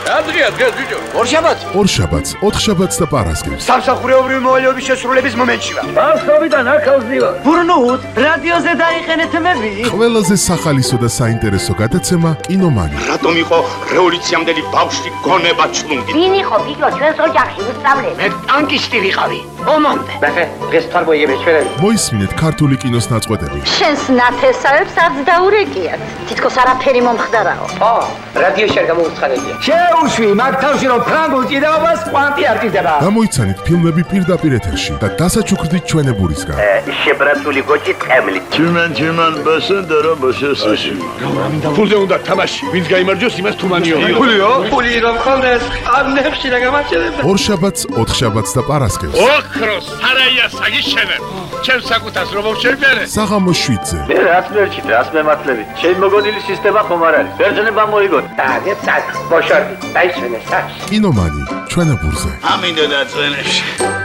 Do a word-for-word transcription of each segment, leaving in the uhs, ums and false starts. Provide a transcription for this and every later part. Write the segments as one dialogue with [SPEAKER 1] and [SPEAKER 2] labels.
[SPEAKER 1] რა დღეა დღეს ბიჭო?
[SPEAKER 2] ორშაბათს.
[SPEAKER 3] ორშაბათს, ოთხშაბათს და პარასკევს.
[SPEAKER 2] სამსახურეობრივი მოვალეობის შესრულების მომენტში ვარ.
[SPEAKER 1] ბავშვობიდან აქ ავზივარ.
[SPEAKER 2] ბურნუთ, რადიოზე დაიყენეთ მები.
[SPEAKER 3] ყველაზე სახალისო და საინტერესო გადაცემა კინომანი.
[SPEAKER 4] რატომ იყო რევოლუციამდელი ბავშვი გონება ჩლუნგი?
[SPEAKER 5] ვინ იყო ბიჭო ჩვენს ოჯახში უსწავლელი?
[SPEAKER 2] მე ტანკისტი ვიყავი. ომამდე.
[SPEAKER 1] ნახე, დღეს თარგმნიები ჩვენები.
[SPEAKER 3] მოისმინეთ ქართული კინოს ნაწყვეტები.
[SPEAKER 5] შენს ნათესავებს არც დაურეკიათ. თითქოს არაფერი მომხდარაო.
[SPEAKER 1] ა, რადიოში არ გამოუცხადებია.
[SPEAKER 2] შეუშვი, მაგ თავში რომ ფრანგულ ჭიდაობას კვანტი არ ჭირდება.
[SPEAKER 3] გამოიცანით ფილმები პირდაპირ ეთერში და დასაჩუქრდით ჩვენებურისგან.
[SPEAKER 4] შებრაცული გოჭი ტყემლი.
[SPEAKER 6] Tümen tümen başın dara başı saşı.
[SPEAKER 1] ფულზე უნდა თამაში. ვინც გაიმარჯვოს, იმას თუმანიო.
[SPEAKER 2] ფულიო?
[SPEAKER 1] ფული რომ ხონდეს, ამნებში რა გამაჩერება.
[SPEAKER 3] ორშაბათს, ოთხშაბათს და პარასკევს.
[SPEAKER 4] ოქროს სარაია საგიშენებ. ჩემ საკუთას რომ შევბერე.
[SPEAKER 3] საღამოს შვიდზე.
[SPEAKER 6] Ne rahat verçi, rahat mematlevi. Şey mogonili sistema komarari. Vercene ben moigot.
[SPEAKER 1] და გეცაკ, ბოშორდი, დაიშვენე საჩ.
[SPEAKER 3] კინომანი, ჩვენებურზე.
[SPEAKER 4] ამინდო დაწვენებში.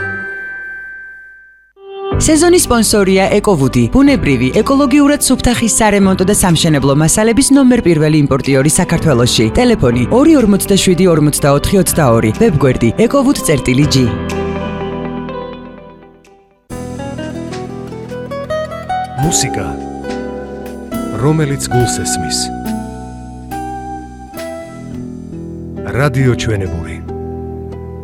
[SPEAKER 7] სეზონის სპონსორია ეკოვუდი, ბუნებრივი, ეკოლოგიურად სუფთახის სარემონტო და სამშენებლო მასალების ნომერ პირველი იმპორტიორი საქართველოში. ტელეფონი ორი ორმოცდაშვიდი ორმოცდაოთხი ოცდაორი, ვებგვერდი ეკოვუდ.გი.
[SPEAKER 8] მუსიკა, რომელიც გულს ესმის. რადიო ჩვენებური.